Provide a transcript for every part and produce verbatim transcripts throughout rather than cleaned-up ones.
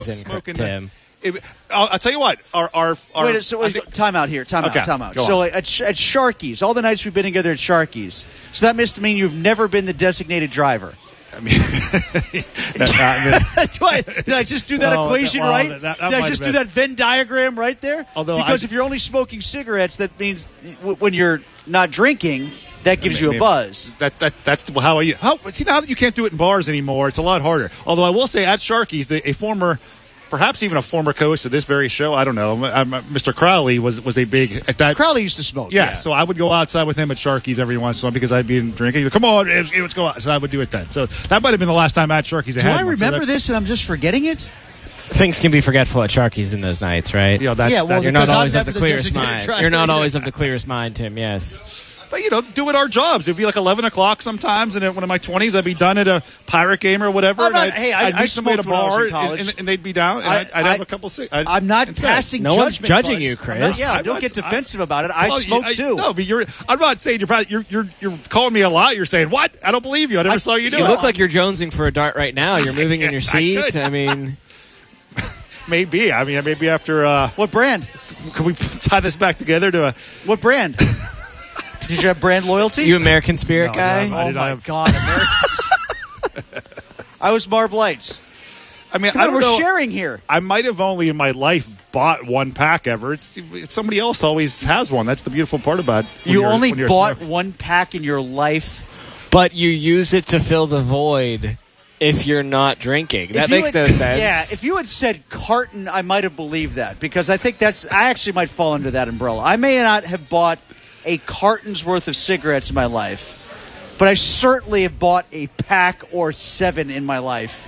smoking Tim. It, I'll, I'll tell you what. Our, our, our Wait, so wait, think, time out here. Time okay, out. Time out. go So on. at, at Sharky's, all the nights we've been together at Sharky's, so that must mean you've never been the designated driver. I mean, that, I mean do I, did I just do that oh, equation that, well, right? That, that, that did I just do that Venn diagram right there? Although because I, if you're only smoking cigarettes, that means w- when you're not drinking, that gives I mean, you a buzz. That that that's how I. How see now that you can't do it in bars anymore, it's a lot harder. Although I will say at Sharky's, the, a former. Perhaps even a former co-host of this very show. I don't know. I'm, Mister Crowley was was a big at that. Crowley used to smoke. Yeah, yeah, so I would go outside with him at Sharky's every once in a while because I'd be drinking. Come on, let's go out. So I would do it then. So that might have been the last time at Sharky's. I do had I one, remember so that, this and I'm just forgetting it? Things can be forgetful at Sharky's in those nights, right? You know, that, yeah, well, that, you're not because always I'm of the never the clearest designated mind. driver. You're not always of the clearest mind, Tim. Yes. But, you know, doing our jobs. It would be like eleven o'clock sometimes, and at one of my twenties, I'd be done at a pirate game or whatever. I'm not- and I'd, hey, I- I'd I meet somebody at a smoked when I was bar, in college. and, and, and they'd be down, and I- I'd, I'd have I- a couple cig- I'd, I'm not instead. passing No one's judgment. judging Buzz. you, Chris. I'm not- yeah, I'm don't not- get defensive about it. I Well, smoke I, too. No, but you're. I'm not saying you're. Probably, you're. You're. You're calling me a lot. You're saying what? I don't believe you. I never I- saw you do You it. look like you're jonesing for a dart right now. You're moving in your I seat. could. I mean, Maybe. I mean, maybe after. Uh, What brand? can we tie this back together to a? What brand? Did you have brand loyalty? you American Spirit No, guy. no, I oh did not my have- God, Americans! I was Marb Lights. I mean, Come I on, don't we're know. sharing here. I might have only in my life bought one pack ever. It's, it's somebody else always has one. That's the beautiful part about it. when You you're- only when you're a bought smoker. one pack in your life. But you use it to fill the void if you're not drinking. That If you makes had- no sense. Yeah, if you had said carton, I might have believed that because I think that's I actually might fall under that umbrella. I may not have bought a carton's worth of cigarettes in my life, but I certainly have bought a pack or seven in my life.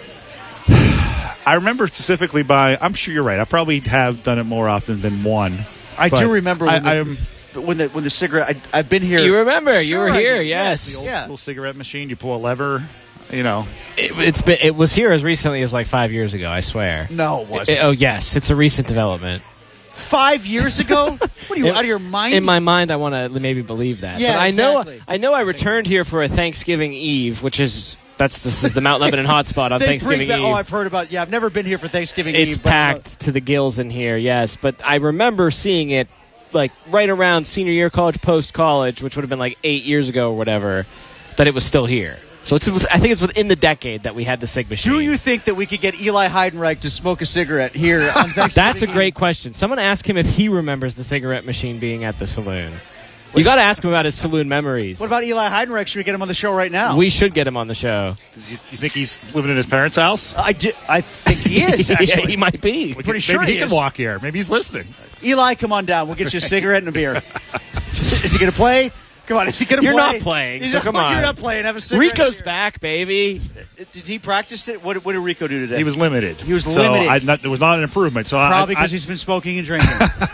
I remember specifically by. I'm sure you're right. I probably have done it more often than one. I But do remember when, I, the, I'm when the when the cigarette. I, I've been here. you remember. you Sure were I here. do. Yes. the old Yeah. school cigarette machine. You pull a lever. You know. It, it's been, it was here as recently as like five years ago. I swear. No, it wasn't. It- oh yes, it's a recent development. Five years ago? What are you In- out of your mind? In my mind, I want to maybe believe that. Yeah, but I know. exactly. I know. I returned here for a Thanksgiving Eve, which is that's this is the Mount Lebanon hotspot on They Thanksgiving bring back- Eve. Oh, I've heard about. Yeah, I've never been here for Thanksgiving It's Eve. but- packed to the gills in here, yes. But I remember seeing it like right around senior year of college, post college, which would have been like eight years ago or whatever, that it was still here. So it's I think it's within the decade that we had the Sig machine. Do you think that we could get Eli Heidenreich to smoke a cigarette here on Thanksgiving That's a Eve? great question. Someone ask him if he remembers the cigarette machine being at the saloon. You got to ask him about his saloon memories. What about Eli Heidenreich? Should we get him on the show right now? We should get him on the show. Does he, you think he's living in his parents' house? I, di- I think he is, yeah, actually. he might be. We pretty can- sure maybe he he is. can walk here. Maybe he's listening. Eli, come on down. We'll get you a cigarette and a beer. Is he going to play? Come on, is he going to You're play? not playing, He's so not- come on. You're not playing. Have a cigarette. Rico's here. back, baby. Did he practice it? What, what did Rico do today? He was limited. He was so limited. I, not, there was not an improvement. So Probably I, because I, he's been smoking and drinking.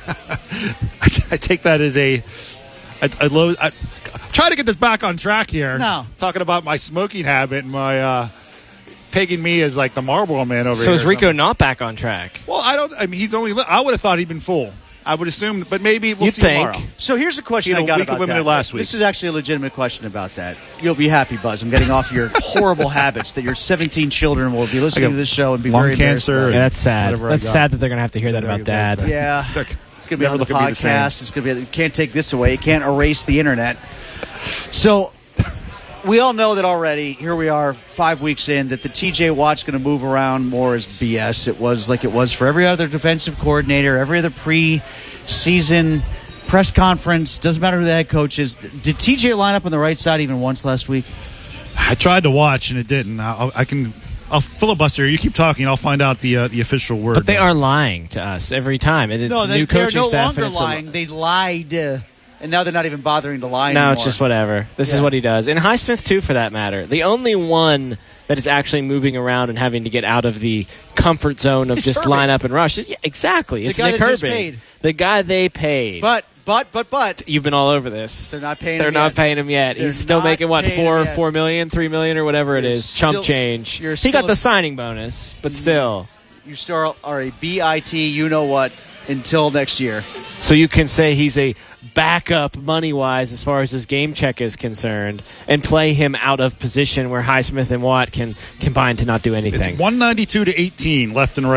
I, I take that as a. I, I, low, I try to get this back on track here. No. Talking about my smoking habit and my uh, pegging me as like the Marlboro man over So here. is or Rico something. not back on track? Well, I don't. I mean, he's only. Li- I would have thought he'd been full. I would assume, but maybe we'll You'd see think. tomorrow. So here's a question You know, I got week about limited that. last week. This is actually a legitimate question about that. You'll be happy, Buzz. I'm getting off your horrible habits that your seventeen children will be listening I got to this show and be lung very embarrassed cancer about Yeah, that's sad. Whatever I That's got. sad that they're going to have to hear that Whatever about I got. Dad. it. Yeah. Look, It's going to be never on the look at me the same. podcast. It's going to be. You can't take this away. You can't erase the internet. So we all know that already. Here we are, five weeks in, that the T J Watt's going to move around more is B S. It was like it was for every other defensive coordinator, every other pre-season press conference. Doesn't matter who the head coach is. Did T J line up on the right side even once last week? I tried to watch and it didn't. I, I can. I'll filibuster. You keep talking. I'll find out the uh, the official word. But they are lying to us every time. And it's no, they, new they're coaching no staff. longer and it's a- lying. They lied, uh, and now they're not even bothering to lie No, anymore. it's just whatever. This Yeah. is what he does. And Highsmith, too, for that matter. The only one that is actually moving around and having to get out of the comfort zone of It's just Herbig. line up and rush. Yeah, exactly. It's guy Nick that just Herbig. paid. The guy they paid. But, but, but, but, You've been all over this. they're not paying They're him not yet. paying him yet. They're He's still not making, what, paying four, him yet. four million, three million, or whatever it You're is. still- Chump change. you're He still got a- the signing bonus, but still. You still are a B I T, you know what, until next year. So you can say he's a backup money-wise as far as his game check is concerned, and play him out of position where Highsmith and Watt can combine to not do anything. It's one ninety-two to eighteen left and right.